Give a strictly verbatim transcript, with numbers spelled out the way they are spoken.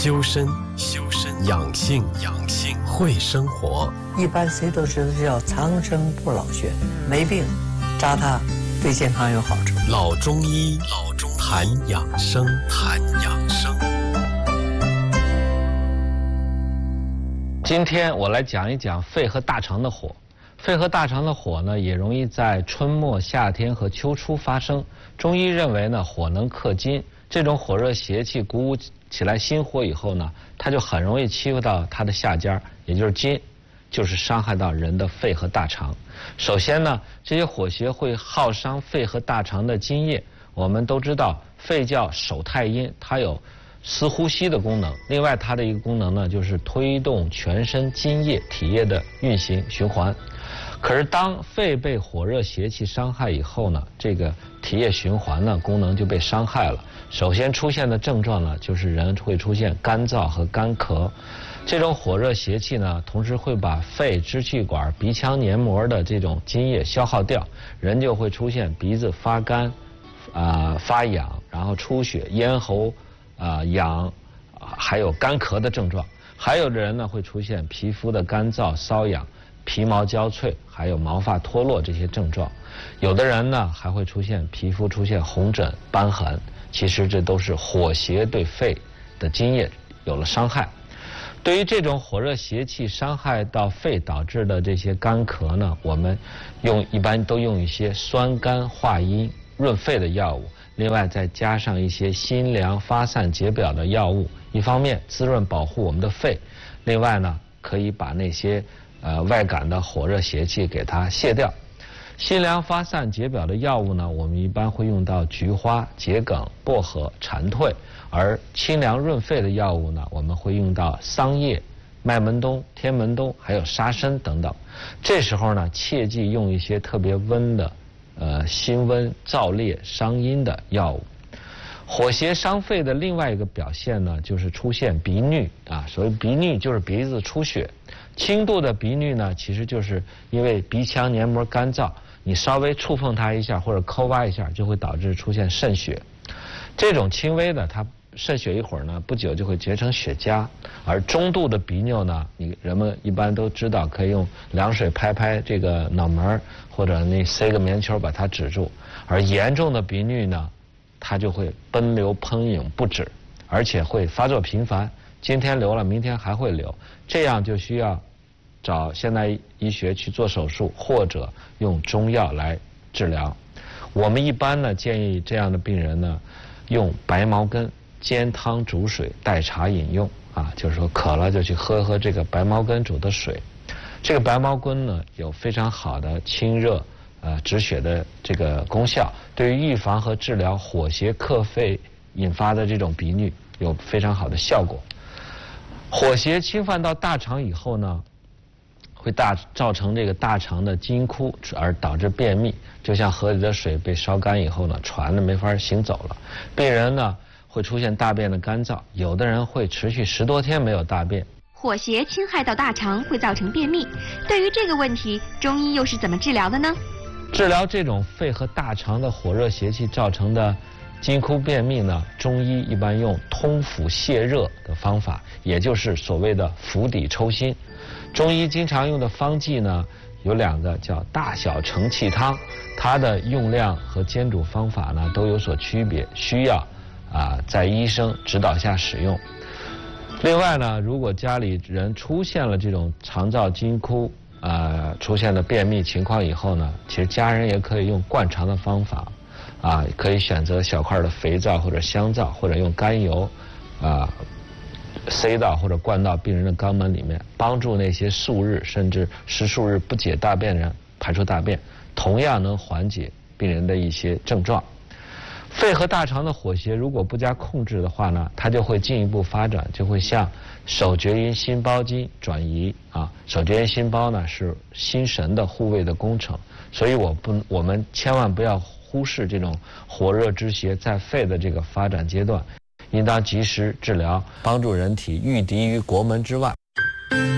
修身，修身；养性，养性；会生活。 一般谁都知道叫长生不老穴，没病，扎它对健康有好处。 老中医，老中医谈养生，谈养生。 今天我来讲一讲肺和大肠的火。肺和大肠的火呢，也容易在春末、夏天和秋初发生。中医认为呢，火能克金，这种火热邪气鼓舞起来心火以后呢，它就很容易欺负到它的下家，也就是筋，就是伤害到人的肺和大肠。首先呢，这些火邪会耗伤肺和大肠的津液。我们都知道，肺叫手太阴，它有司呼吸的功能。另外，它的一个功能呢，就是推动全身津液、体液的运行循环。可是，当肺被火热邪气伤害以后呢，这个体液循环呢功能就被伤害了。首先出现的症状呢，就是人会出现干燥和干咳。这种火热邪气呢，同时会把肺、支气管、鼻腔黏膜的这种津液消耗掉，人就会出现鼻子发干、啊、呃、发痒，然后出血、咽喉啊、呃、痒，还有干咳的症状。还有的人呢，会出现皮肤的干燥、瘙痒、皮毛焦脆，还有毛发脱落这些症状。有的人呢，还会出现皮肤出现红疹、瘢痕。其实这都是火邪对肺的津液有了伤害。对于这种火热邪气伤害到肺导致的这些干咳呢，我们用一般都用一些酸甘化阴润肺的药物，另外再加上一些辛凉发散解表的药物，一方面滋润保护我们的肺，另外呢可以把那些呃外感的火热邪气给它卸掉。辛凉发散解表的药物呢，我们一般会用到菊花、桔梗、薄荷、蝉蜕；而清凉润肺的药物呢，我们会用到桑叶、麦门冬、天门冬，还有沙参等等。这时候呢，切忌用一些特别温的、呃辛温、燥烈、伤阴的药物。火邪伤肺的另外一个表现呢，就是出现鼻衄啊。所谓鼻衄就是鼻子出血，轻度的鼻衄呢，其实就是因为鼻腔黏膜干燥，你稍微触碰它一下或者抠挖一下，就会导致出现渗血。这种轻微的，它渗血一会儿呢，不久就会结成血痂。而中度的鼻衄呢，你人们一般都知道可以用凉水拍拍这个脑门，或者你塞个棉球把它止住。而严重的鼻衄呢，它就会奔流喷涌不止，而且会发作频繁，今天流了，明天还会流，这样就需要找现代医学去做手术，或者用中药来治疗。我们一般呢建议这样的病人呢，用白茅根煎汤煮水代茶饮用啊，就是说渴了就去喝喝这个白茅根煮的水。这个白茅根呢有非常好的清热呃止血的这个功效，对于预防和治疗火邪克肺引发的这种鼻衄有非常好的效果。火邪侵犯到大肠以后呢，会大造成这个大肠的筋枯，而导致便秘，就像河里的水被烧干以后呢，船呢没法行走了。病人呢会出现大便的干燥，有的人会持续十多天没有大便。 火邪侵害到大肠会造成便秘，对于这个问题，中医又是怎么治疗的呢？ 治疗这种肺和大肠的火热邪气造成的筋枯便秘呢，中医一般用通腑泻热的方法，也就是所谓的釜底抽薪。中医经常用的方剂呢有两个，叫大小承气汤，它的用量和煎煮方法呢都有所区别，需要啊在医生指导下使用。另外呢，如果家里人出现了这种肠燥筋枯呃出现了便秘情况以后呢，其实家人也可以用灌肠的方法啊，可以选择小块的肥皂或者香皂，或者用甘油啊塞到或者灌到病人的肛门里面，帮助那些数日甚至十数日不解大便的人排出大便，同样能缓解病人的一些症状。肺和大肠的火邪如果不加控制的话呢，它就会进一步发展，就会向手厥阴心包经转移啊。手厥阴心包呢是心神的护卫的工程，所以我不我们千万不要忽视这种火热之邪在肺的这个发展阶段，应当及时治疗，帮助人体御敌于国门之外。